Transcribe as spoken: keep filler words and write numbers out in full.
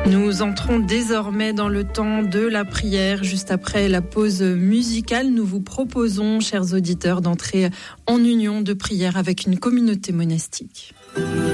Nous entrons désormais dans le temps de la prière. Juste après la pause musicale, nous vous proposons, chers auditeurs, d'entrer en union de prière avec une communauté monastique.